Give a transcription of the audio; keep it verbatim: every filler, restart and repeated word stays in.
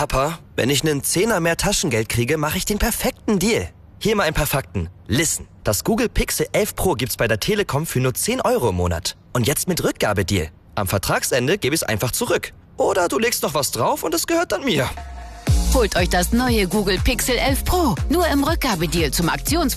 Papa, wenn ich einen Zehner mehr Taschengeld kriege, mache ich den perfekten Deal. Hier mal ein paar Fakten. Listen, das Google Pixel elf Pro gibt's bei der Telekom für nur zehn Euro im Monat. Und jetzt mit Rückgabedeal. Am Vertragsende gebe ich es einfach zurück. Oder du legst noch was drauf und es gehört dann mir. Holt euch das neue Google Pixel elf Pro. Nur im Rückgabedeal zum Aktions